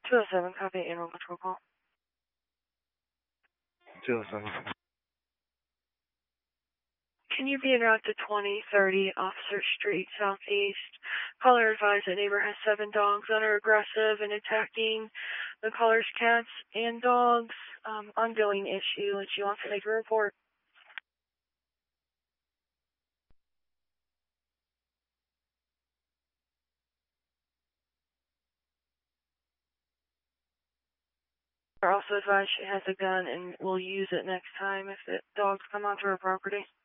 207, copy animal control call. 207. Can you be en route to 2030 Officer Street Southeast? Caller advised that neighbor has 7 dogs that are aggressive and attacking the caller's cats and dogs. Ongoing issue, and she wants to make a report. Also advised she has a gun and will use it next time if the dogs come onto her property.